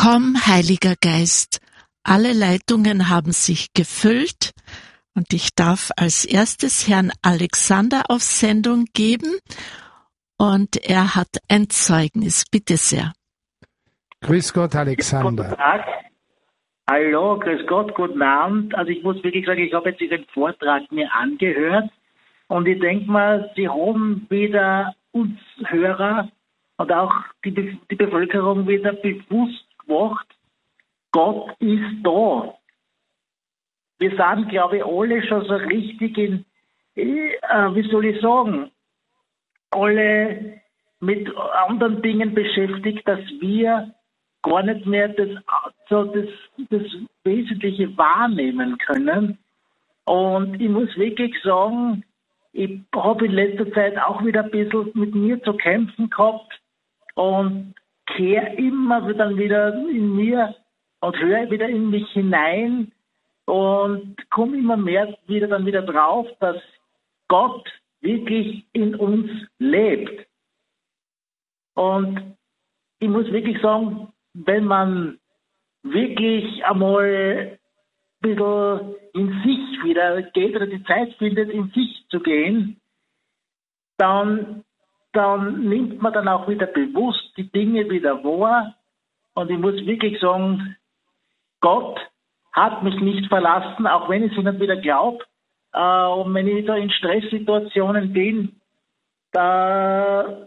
Komm, Heiliger Geist, alle Leitungen haben sich gefüllt und ich darf als erstes Herrn Alexander auf Sendung geben und er hat ein Zeugnis. Bitte sehr. Grüß Gott, Alexander. Guten Tag. Hallo, grüß Gott, guten Abend. Also ich muss wirklich sagen, ich habe jetzt Ihren Vortrag mir angehört und ich denke mal, Sie haben wieder uns Hörer und auch die Bevölkerung wieder bewusst gemacht, Gott ist da. Wir sind, glaube ich, alle schon so richtig in, wie soll ich sagen, alle mit anderen Dingen beschäftigt, dass wir gar nicht mehr das Wesentliche wahrnehmen können. Und ich muss wirklich sagen, ich habe in letzter Zeit auch wieder ein bisschen mit mir zu kämpfen gehabt und kehre immer dann wieder in mir und höre wieder in mich hinein und komme immer mehr wieder drauf, dass Gott wirklich in uns lebt. Und ich muss wirklich sagen, wenn man wirklich einmal ein bisschen in sich wieder geht oder die Zeit findet, in sich zu gehen, dann nimmt man dann auch wieder bewusst die Dinge wieder wahr. Und ich muss wirklich sagen, Gott hat mich nicht verlassen, auch wenn ich es nicht wieder glaube. Und wenn ich da in Stresssituationen bin, dann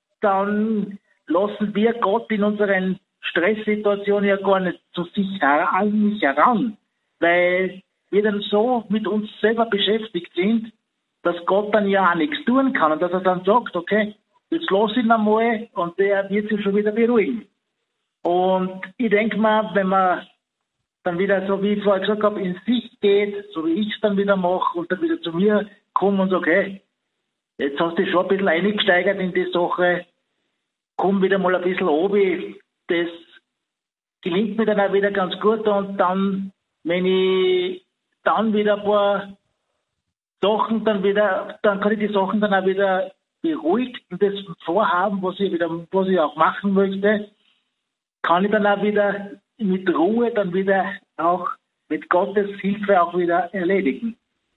lassen wir Gott in unseren Stresssituationen ja gar nicht zu sich an mich heran, weil wir dann so mit uns selber beschäftigt sind, dass Gott dann ja auch nichts tun kann und dass er dann sagt, okay, jetzt lass ihn einmal und der wird sich schon wieder beruhigen. Und ich denke mal, wenn man dann wieder, so wie ich vorher gesagt habe, in sich geht, so wie ich es dann wieder mache und dann wieder zu mir komme und sage, okay, jetzt hast du dich schon ein bisschen eingesteigert in die Sache, komm wieder mal ein bisschen runter, das gelingt mir dann auch wieder ganz gut und dann, wenn ich dann wieder ein paar Sachen dann kann ich die Sachen dann auch wieder beruhigt und das Vorhaben, was ich auch machen möchte, kann ich dann auch wieder mit Ruhe dann wieder auch mit Gottes Hilfe auch wieder erledigen.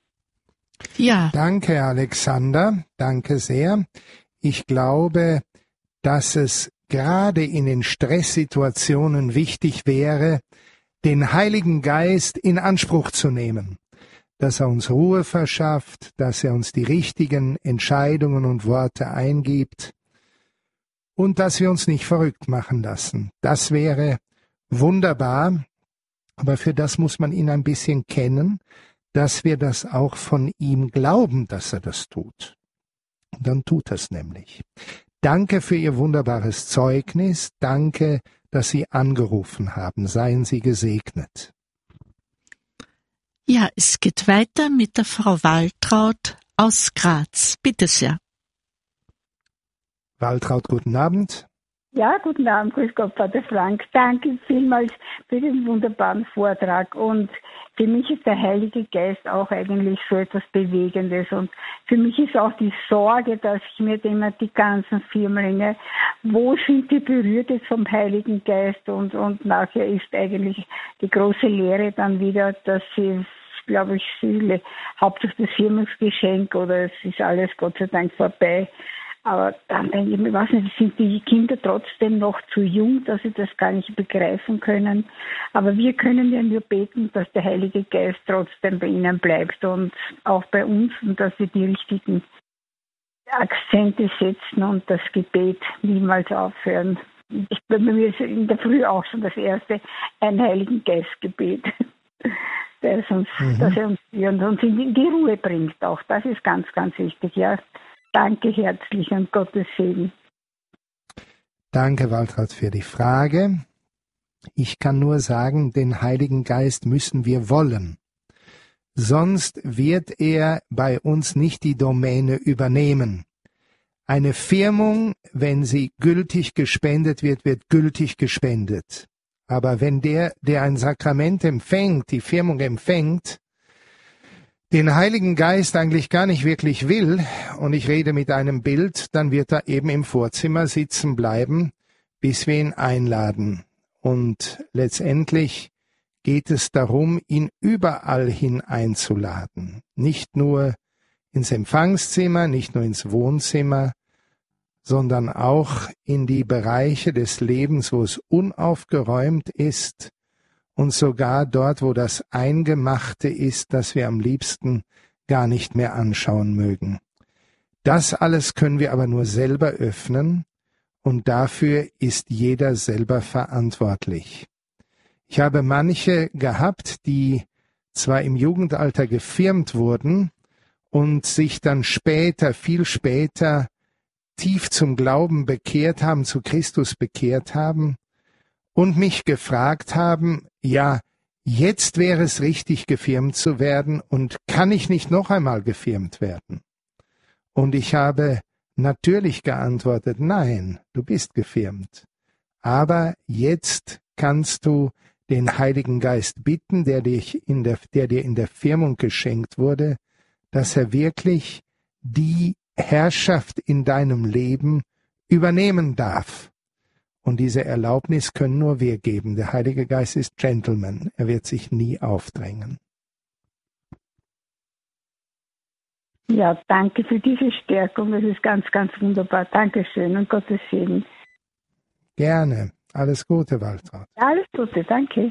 Ja. Danke, Alexander. Danke sehr. Ich glaube, dass es gerade in den Stresssituationen wichtig wäre, den Heiligen Geist in Anspruch zu nehmen, dass er uns Ruhe verschafft, dass er uns die richtigen Entscheidungen und Worte eingibt und dass wir uns nicht verrückt machen lassen. Das wäre wunderbar, aber für das muss man ihn ein bisschen kennen, dass wir das auch von ihm glauben, dass er das tut. Und dann tut er es nämlich. Danke für Ihr wunderbares Zeugnis. Danke, dass Sie angerufen haben. Seien Sie gesegnet. Ja, es geht weiter mit der Frau Waltraud aus Graz. Bitte sehr. Waltraud, guten Abend. Ja, guten Abend, grüß Gott, Vater Frank. Danke vielmals für den wunderbaren Vortrag. Und für mich ist der Heilige Geist auch eigentlich so etwas Bewegendes. Und für mich ist auch die Sorge, dass ich mir immer die ganzen Firmlinge, wo sind die berührt jetzt vom Heiligen Geist? Und nachher ist eigentlich die große Lehre dann wieder, dass sie, glaube ich, viele, hauptsächlich das Firmungsgeschenk oder es ist alles Gott sei Dank vorbei. Aber dann denke ich mir, weiß nicht, sind die Kinder trotzdem noch zu jung, dass sie das gar nicht begreifen können. Aber wir können ja nur beten, dass der Heilige Geist trotzdem bei ihnen bleibt und auch bei uns und dass wir die richtigen Akzente setzen und das Gebet niemals aufhören. Bei mir ist in der Früh auch schon das erste ein Heiligen Geistgebet, dass er uns in die Ruhe bringt auch. Das ist ganz, ganz wichtig, ja. Danke herzlich und Gottes Segen. Danke, Waltraud, für die Frage. Ich kann nur sagen, den Heiligen Geist müssen wir wollen. Sonst wird er bei uns nicht die Domäne übernehmen. Eine Firmung, wenn sie gültig gespendet wird, wird gültig gespendet. Aber wenn der ein Sakrament empfängt, die Firmung empfängt, den Heiligen Geist eigentlich gar nicht wirklich will, und ich rede mit einem Bild, dann wird er eben im Vorzimmer sitzen bleiben, bis wir ihn einladen. Und letztendlich geht es darum, ihn überall hin einzuladen. Nicht nur ins Empfangszimmer, nicht nur ins Wohnzimmer, sondern auch in die Bereiche des Lebens, wo es unaufgeräumt ist und sogar dort, wo das Eingemachte ist, das wir am liebsten gar nicht mehr anschauen mögen. Das alles können wir aber nur selber öffnen und dafür ist jeder selber verantwortlich. Ich habe manche gehabt, die zwar im Jugendalter gefirmt wurden und sich dann später, viel später, tief zum Glauben bekehrt haben, zu Christus bekehrt haben und mich gefragt haben, ja, jetzt wäre es richtig, gefirmt zu werden und kann ich nicht noch einmal gefirmt werden? Und ich habe natürlich geantwortet, nein, du bist gefirmt. Aber jetzt kannst du den Heiligen Geist bitten, der dir in der Firmung geschenkt wurde, dass er wirklich die Herrschaft in deinem Leben übernehmen darf. Und diese Erlaubnis können nur wir geben. Der Heilige Geist ist Gentleman. Er wird sich nie aufdrängen. Ja, danke für diese Stärkung. Das ist ganz, ganz wunderbar. Dankeschön und Gottes Segen. Gerne. Alles Gute, Waltraud. Alles Gute, danke.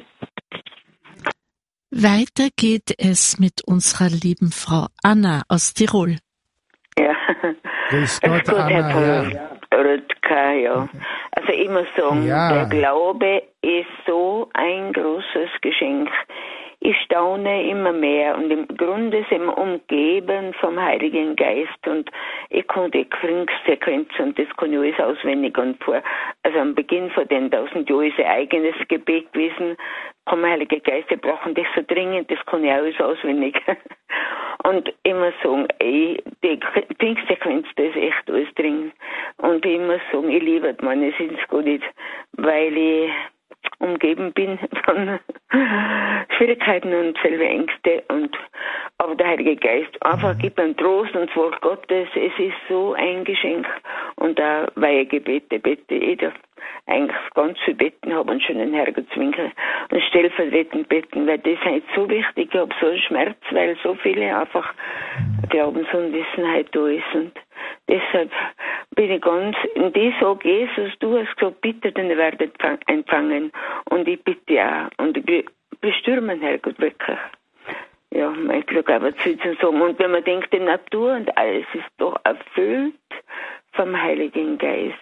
Weiter geht es mit unserer lieben Frau Anna aus Tirol. Ja. Grüß Gott, Anna. Ja. Rüdka, ja. Also ich muss sagen, Ja. der Glaube ist so ein großes Geschenk. Ich staune immer mehr und im Grunde sind wir umgeben vom Heiligen Geist und ich kann die Pfingstsequenz und das kann ich alles auswendig und also am Beginn von den 1000 Jahren ist ein eigenes Gebet gewesen, komm Heilige Geist, wir brauchen das so dringend, das kann ich alles auswendig. Und ich muss sagen, die Pfingstsequenz, das ist echt alles dringend. Und ich muss sagen, ich liebe meine Sinnsgott, weil ich umgeben bin von Schwierigkeiten und selber Ängste aber der Heilige Geist einfach gibt einen Trost und das Wort Gottes, es ist so ein Geschenk und da Weihegebete bete ich da eigentlich ganz viel beten, habe einen schönen Herrgottswinkel und stellvertretend beten, weil das ist halt so wichtig, ich habe so einen Schmerz, weil so viele einfach Glaubensunwissenheit da ist und deshalb bin ich ganz, und ich sage, Jesus, du hast gesagt, bitte, denn ihr werdet empfangen. Und ich bitte ja, und ich bestürmen, Herrgott, wirklich. Ja, mein Glück aber zu sagen. Und wenn man denkt, die Natur und alles ist doch erfüllt vom Heiligen Geist.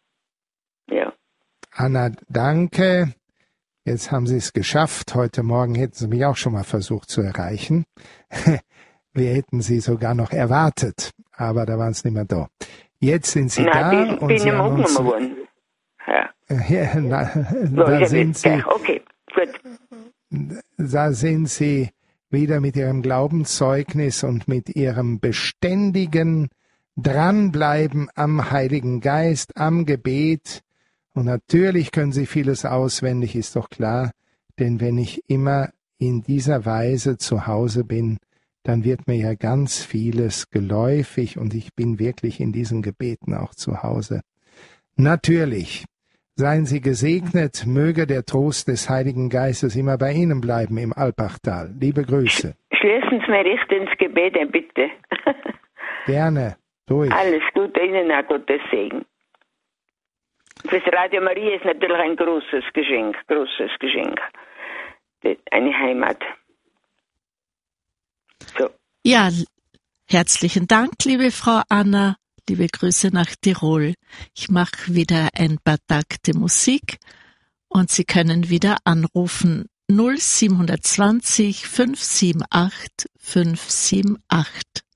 Ja. Anna, danke. Jetzt haben Sie es geschafft. Heute Morgen hätten Sie mich auch schon mal versucht zu erreichen. Wir hätten Sie sogar noch erwartet, aber da waren Sie nicht mehr da. Jetzt sind Sie da und Sie haben uns... Ja. Da sind Sie. Okay, gut. Da sind Sie wieder mit Ihrem Glaubenszeugnis und mit Ihrem beständigen Dranbleiben am Heiligen Geist, am Gebet. Und natürlich können Sie vieles auswendig, ist doch klar, denn wenn ich immer in dieser Weise zu Hause bin, dann wird mir ja ganz vieles geläufig und ich bin wirklich in diesen Gebeten auch zu Hause. Natürlich, seien Sie gesegnet, möge der Trost des Heiligen Geistes immer bei Ihnen bleiben im Alpachtal. Liebe Grüße. Schließen Sie mir recht ins Gebet ein, bitte. Gerne, durch. Alles Gute, Ihnen auch Gottes Segen. Fürs Radio Maria ist natürlich ein großes Geschenk. Eine Heimat. So. Ja, herzlichen Dank, liebe Frau Anna. Liebe Grüße nach Tirol. Ich mache wieder ein paar Takte Musik und Sie können wieder anrufen 0720 578 578.